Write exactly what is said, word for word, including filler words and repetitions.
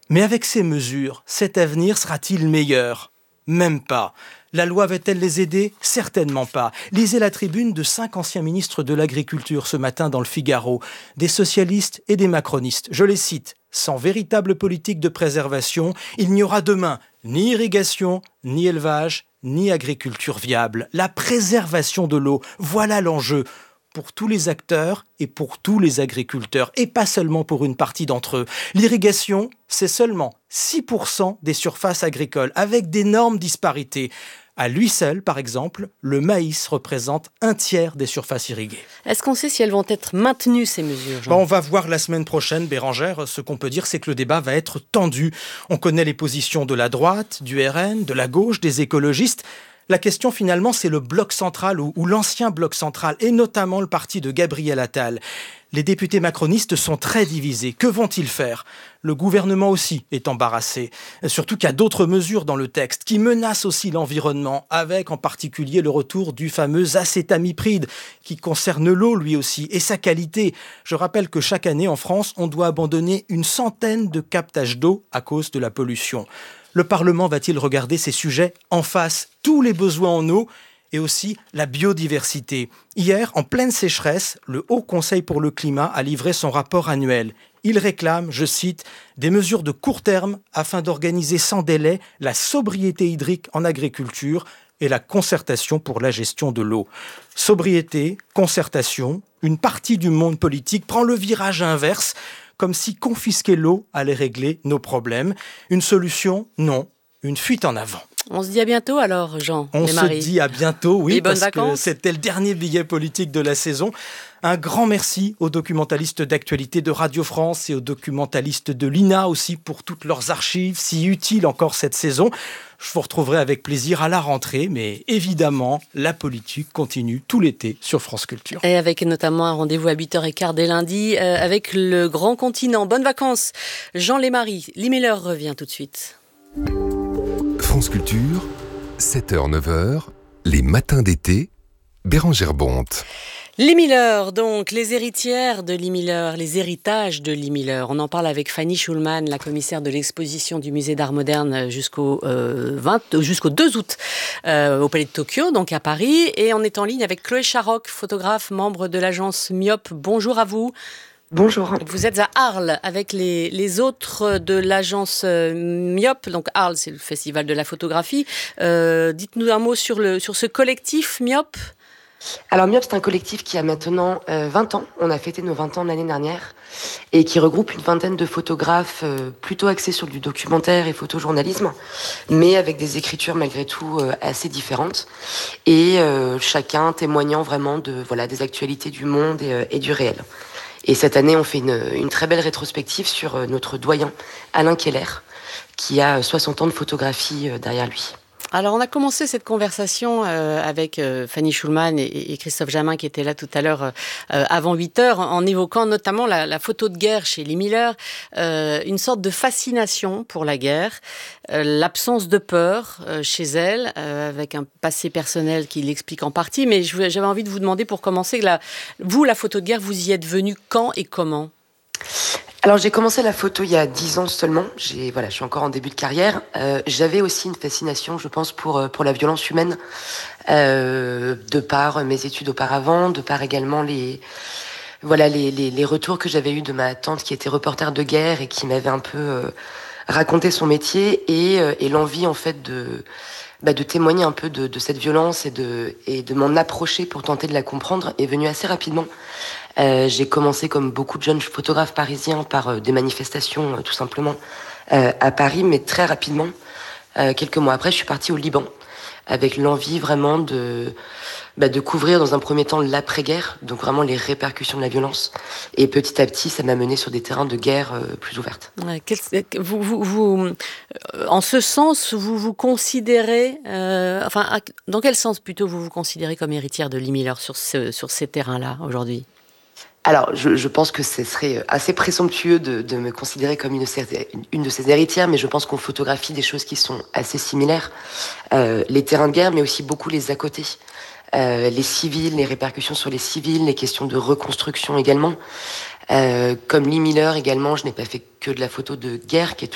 Mais avec ces mesures, cet avenir sera-t-il meilleur ? Même pas. La loi va-t-elle les aider ? Certainement pas. Lisez la tribune de cinq anciens ministres de l'Agriculture ce matin dans le Figaro, des socialistes et des macronistes. Je les cite. Sans véritable politique de préservation, il n'y aura demain ni irrigation, ni élevage, ni agriculture viable. La préservation de l'eau, voilà l'enjeu pour tous les acteurs et pour tous les agriculteurs, et pas seulement pour une partie d'entre eux. L'irrigation, c'est seulement six pour cent des surfaces agricoles, avec d'énormes disparités. À lui seul, par exemple, le maïs représente un tiers des surfaces irriguées. Est-ce qu'on sait si elles vont être maintenues, ces mesures, Jean ? Bon, on va voir la semaine prochaine, Bérangère. Ce qu'on peut dire, c'est que le débat va être tendu. On connaît les positions de la droite, du R N, de la gauche, des écologistes. La question, finalement, c'est le bloc central ou, ou l'ancien bloc central, et notamment le parti de Gabriel Attal. Les députés macronistes sont très divisés. Que vont-ils faire ? Le gouvernement aussi est embarrassé. Surtout qu'il y a d'autres mesures dans le texte qui menacent aussi l'environnement, avec en particulier le retour du fameux acétamipride, qui concerne l'eau lui aussi, et sa qualité. Je rappelle que chaque année en France, on doit abandonner une centaine de captages d'eau à cause de la pollution. Le Parlement va-t-il regarder ces sujets en face, tous les besoins en eau et aussi la biodiversité ? Hier, en pleine sécheresse, le Haut Conseil pour le climat a livré son rapport annuel. Il réclame, je cite, des mesures de court terme afin d'organiser sans délai la sobriété hydrique en agriculture et la concertation pour la gestion de l'eau. Sobriété, concertation, une partie du monde politique prend le virage inverse, comme si confisquer l'eau allait régler nos problèmes. Une solution ? Non. Une fuite en avant. On se dit à bientôt alors, Jean. On se dit à bientôt, oui, et bonnes parce vacances. que c'était le dernier billet politique de la saison. Un grand merci aux documentalistes d'actualité de Radio France et aux documentalistes de l'I N A aussi pour toutes leurs archives, si utiles encore cette saison. Je vous retrouverai avec plaisir à la rentrée, mais évidemment, la politique continue tout l'été sur France Culture. Et avec notamment un rendez-vous à huit heures quinze dès lundi euh, avec le Grand Continent. Bonnes vacances, Jean Lémarie. Lee Miller revient tout de suite. France Culture, sept heures neuf heures, les matins d'été, Bérangère Bonte. Lee Miller, donc, les héritières de Lee Miller, les héritages de Lee Miller. On en parle avec Fanny Schulman, la commissaire de l'exposition du Musée d'Art Moderne jusqu'au, euh, vingt, jusqu'au deux août euh, au Palais de Tokyo, donc à Paris. Et on est en ligne avec Chloé Charoc, photographe, membre de l'agence Myope. Bonjour à vous. Bonjour. Vous êtes à Arles avec les, les autres de l'agence Myope. Donc Arles, c'est le festival de la photographie. Euh, dites-nous un mot sur, le, sur ce collectif Myope. Alors Myope, c'est un collectif qui a maintenant euh, vingt ans. On a fêté nos vingt ans l'année dernière et qui regroupe une vingtaine de photographes euh, plutôt axés sur du documentaire et photojournalisme, mais avec des écritures malgré tout euh, assez différentes et euh, chacun témoignant vraiment de voilà des actualités du monde et, euh, et du réel. Et cette année, on fait une, une très belle rétrospective sur euh, notre doyen Alain Keller, qui a soixante ans de photographie euh, derrière lui. Alors, on a commencé cette conversation euh, avec euh, Fanny Schulman et, et Christophe Jamin, qui étaient là tout à l'heure, euh, avant huit heures, en évoquant notamment la, la photo de guerre chez Lee Miller, euh, une sorte de fascination pour la guerre, euh, l'absence de peur euh, chez elle, euh, avec un passé personnel qui l'explique en partie. Mais je, j'avais envie de vous demander, pour commencer, la, vous, la photo de guerre, vous y êtes venue quand et comment ? Alors j'ai commencé la photo il y a dix ans seulement. J'ai voilà, je suis encore en début de carrière. Euh, j'avais aussi une fascination, je pense, pour pour la violence humaine, euh, de par mes études auparavant, de par également les voilà les les, les retours que j'avais eus de ma tante qui était reporter de guerre et qui m'avait un peu euh, raconté son métier et euh, et l'envie en fait de bah, de témoigner un peu de, de cette violence et de et de m'en approcher pour tenter de la comprendre est venue assez rapidement. Euh, j'ai commencé comme beaucoup de jeunes photographes parisiens par euh, des manifestations euh, tout simplement euh, à Paris, mais très rapidement, euh, quelques mois après, je suis partie au Liban avec l'envie vraiment de bah, de couvrir dans un premier temps l'après-guerre, donc vraiment les répercussions de la violence. Et petit à petit, ça m'a mené sur des terrains de guerre euh, plus ouvertes. Ouais, quel, vous, vous, vous, en ce sens, vous vous considérez, euh, enfin, dans quel sens plutôt vous vous considérez comme héritière de Lee Miller sur ce, sur ces terrains-là aujourd'hui ? Alors, je, je pense que ce serait assez présomptueux de, de me considérer comme une de, ces, une de ces héritières, mais je pense qu'on photographie des choses qui sont assez similaires. Euh, les terrains de guerre, mais aussi beaucoup les à côté. Euh, les civils, les répercussions sur les civils, les questions de reconstruction également. Euh, comme Lee Miller également, je n'ai pas fait que de la photo de guerre, qui est